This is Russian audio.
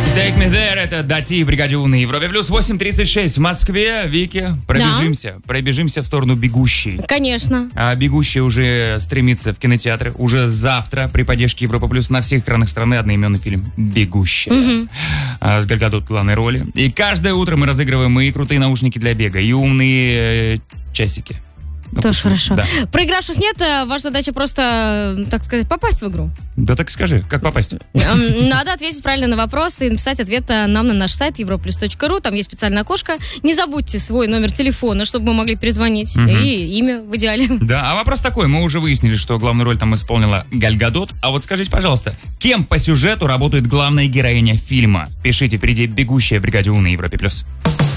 Take me there, это Дати, бригаде У на Европе плюс 8:36 в Москве. Вики, пробежимся в сторону «Бегущей». Конечно. А «Бегущая» уже стремится в кинотеатры. Уже завтра при поддержке Европа плюс на всех экранах страны одноименный фильм «Бегущая». С Галь Гадот в главной роли. И каждое утро мы разыгрываем и крутые наушники для бега, и умные часики. Тоже хорошо. Да. Проигравших нет, ваша задача просто, так сказать, попасть в игру. Да так скажи, как попасть? Надо ответить правильно на вопрос и написать ответ нам на наш сайт europlus.ru. Там есть специальное окошко. Не забудьте свой номер телефона, чтобы мы могли перезвонить. И имя в идеале. Да, а вопрос такой. Мы уже выяснили, что главную роль там исполнила Галь Гадот. А вот скажите, пожалуйста, кем по сюжету работает главная героиня фильма? Пишите впереди «Бегущая» в бригаде У на Европе плюс.